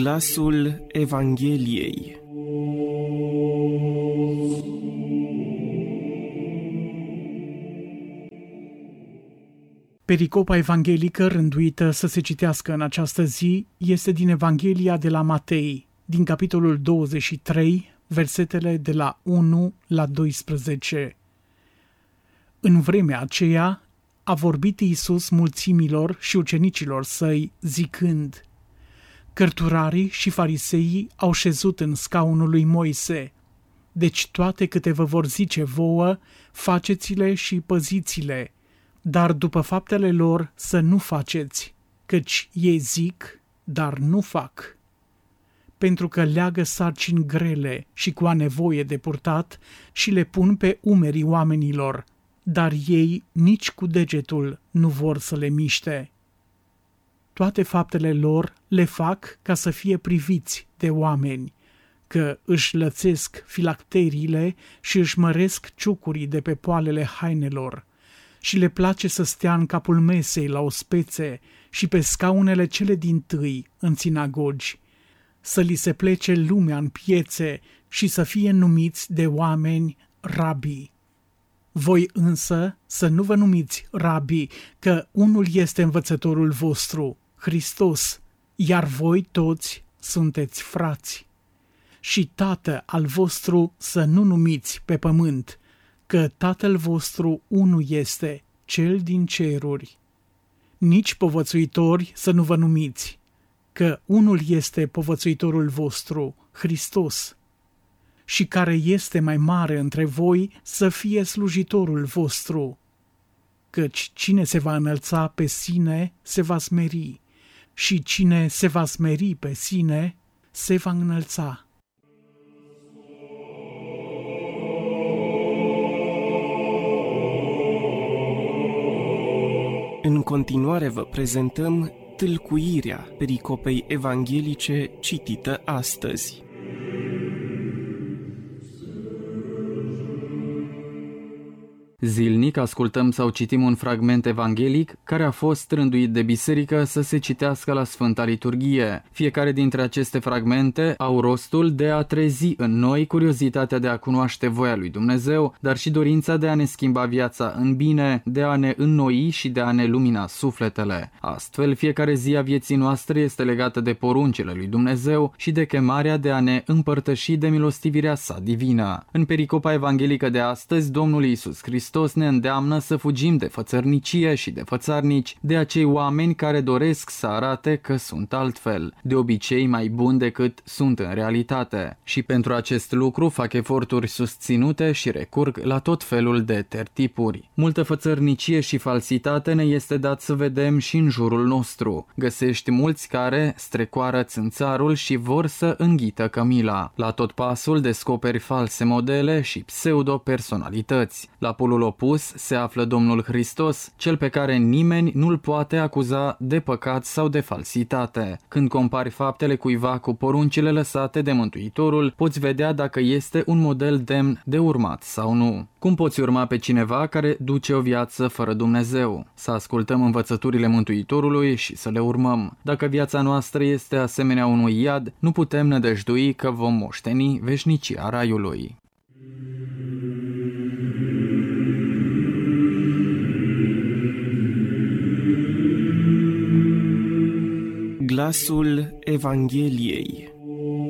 Glasul Evangheliei. Pericopa evanghelică rânduită să se citească în această zi este din Evanghelia de la Matei, din capitolul 23, versetele de la 1 la 12. În vremea aceea a vorbit Iisus mulțimilor și ucenicilor săi, zicând: Cărturarii și fariseii au șezut în scaunul lui Moise. Deci toate câte vă vor zice vouă, faceți-le și păziți-le, dar după faptele lor să nu faceți, căci ei zic, dar nu fac. Pentru că leagă sarcini grele și cu a nevoie de purtat și le pun pe umerii oamenilor, dar ei nici cu degetul nu vor să le miște. Toate faptele lor le fac ca să fie priviți de oameni, că își lățesc filacteriile și își măresc ciucurii de pe poalele hainelor, și le place să stea în capul mesei la ospețe și pe scaunele cele dintâi în sinagogi, să li se plece lumea în piețe și să fie numiți de oameni rabii. Voi însă să nu vă numiți rabii, că unul este învățătorul vostru, Hristos, iar voi toți sunteți frați. Și tată al vostru să nu numiți pe pământ, că Tatăl vostru unu este, cel din ceruri. Nici povățuitori să nu vă numiți, că unul este povățuitorul vostru, Hristos. Și care este mai mare între voi să fie slujitorul vostru. Căci cine se va înălța pe sine se va smeri, și cine se va smeri pe sine se va înălța. În continuare vă prezentăm tâlcuirea pericopei evanghelice citită astăzi. Zilnic ascultăm sau citim un fragment evanghelic care a fost rânduit de biserică să se citească la Sfânta Liturghie. Fiecare dintre aceste fragmente au rostul de a trezi în noi curiozitatea de a cunoaște voia lui Dumnezeu, dar și dorința de a ne schimba viața în bine, de a ne înnoi și de a ne lumina sufletele. Astfel, fiecare zi a vieții noastre este legată de poruncile lui Dumnezeu și de chemarea de a ne împărtăși de milostivirea sa divină. În pericopa evanghelică de astăzi, Domnul Iisus Hristos ne îndeamnă să fugim de fățărnicie și de fățarnici, de acei oameni care doresc să arate că sunt altfel, de obicei mai buni decât sunt în realitate. Și pentru acest lucru fac eforturi susținute și recurg la tot felul de tertipuri. Multă fățărnicie și falsitate ne este dat să vedem și în jurul nostru. Găsești mulți care strecoară țânțarul și vor să înghită cămila. La tot pasul descoperi false modele și pseudo-personalități. La polul opus se află Domnul Hristos, cel pe care nimeni nu-l poate acuza de păcat sau de falsitate. Când compari faptele cuiva cu poruncile lăsate de Mântuitorul, poți vedea dacă este un model demn de urmat sau nu. Cum poți urma pe cineva care duce o viață fără Dumnezeu? Să ascultăm învățăturile Mântuitorului și să le urmăm. Dacă viața noastră este asemenea unui iad, nu putem nădăjdui că vom moșteni veșnicia raiului. Glasul Evangheliei.